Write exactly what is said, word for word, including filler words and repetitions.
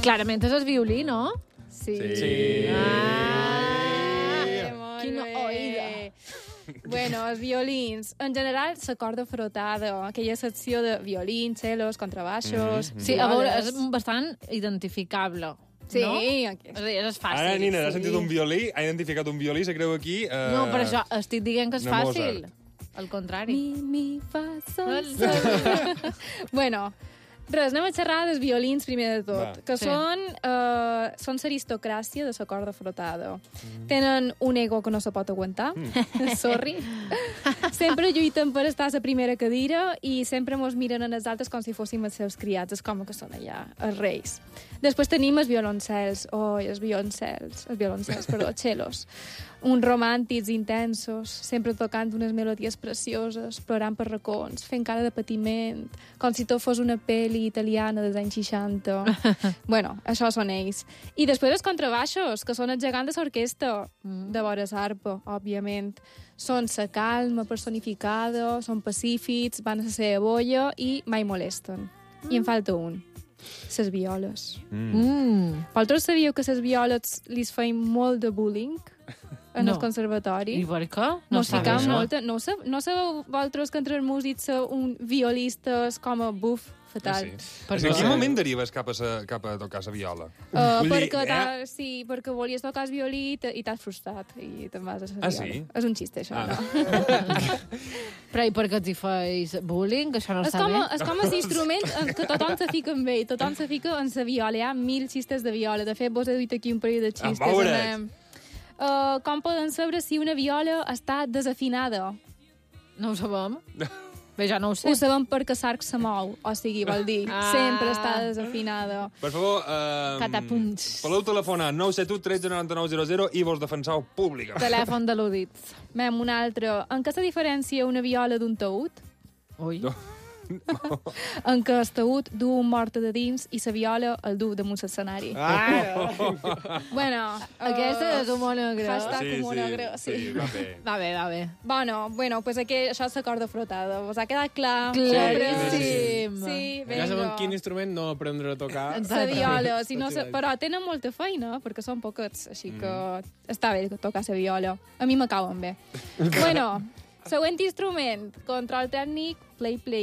Clarament és el violí, no? Sí. Sí. Ah, Quina oïda. Bueno, els violins. En general, la corda frotada, aquella secció de violins, cellos, contrabaixos... Mm-hmm. Sí, a veure, és bastant identificable. Sí, no? aquí. És a dir, és fàcil. Ara, Nina, ha sí. sentit un violí, ha identificat un violí, se creu aquí... Eh... No, per això estic dient que és de fàcil. Mozart. Al contrari. Mi, mi, fa, sol, sol. Bueno, res, anem a xerrar dels violins primer de tot, Va. que Sí. són, uh, són l'aristocràcia de la corda frotada. Mm. Tenen un ego que no se pot aguantar, mm. sorry. Sempre lluiten per estar a la primera cadira i sempre mos miren a nosaltres com si fóssim els seus criats, és com que són allà, els reis. Després tenim els violoncels, oh, els violoncels, els violoncels, perdó, cellos. Uns romàntics intensos, sempre tocant unes melodies precioses, plorant per racons, fent cara de patiment, com si tot fos una pel·li italiana dels anys seixanta. Bueno, això són ells. I després els contrabaixos, que són els gegants de l'orquestra, mm. de vora l'arpa, òbviament. Són la calma personificada, són pacífics, van a la seva bolla i mai molesten. Mm. I en falta un. Les violes. Mm. Mm. Vosaltres sabíeu que les violes li feien molt de bullying en No. el conservatori? I per què? No No s'hi sabia cap això. molta. No, sab no sabeu vosaltres que entre els músics sou un violistes com a buf fatal? Ah, sí. Per En quin què? moment derives cap a, sa, cap a tocar la viola? Uh, Vull dir, perquè, eh? t'ha- sí, perquè volies tocar el violí i te- i t'has frustrat i te'n vas a la Ah, viola. sí? És un xiste, això, Ah. no? Però i per què t'hi feis bullying? Que això no És està com, bé? és com els instruments en que tothom se fica amb ell, tothom se fica en la viola. Hi ha mil xistes de viola. De fet, vos he dit aquí un parell de xistes. Ah, veure't. Anem. Uh, com poden saber si una viola està desafinada? No ho sabem. Bé, ja no ho sé. Ho sabem perquè l'arc se mou, o sigui, vol dir, Ah. sempre està desafinada. Per favor, eh, Catapunts. podeu telefonar nou set u tretze noranta nou zero zero i vos defenseu públicament. Telèfon de l'Udit. Mem, un altre. En què se diferencia una viola d'un taüt? Ui. No. En què el taüt du un mort de dins i la viola el du damunt l'escenari. Ah! Bueno, Aquesta uh, és humor negre. Hashtag humor negre, sí. sí, va bé. Va bé, va bé. Bueno, bueno, pues aquí, això és la corda frotada. Us ha quedat clar? Claríssim. Sí, Ja sabem vinga. quin instrument no aprendre a tocar. La viola, si no, Tot i se... la- però tenen molta feina, perquè són poquets, així que està bé tocar la viola. A mi me cauen bé. Bueno, següent instrument, control tècnic, play, play.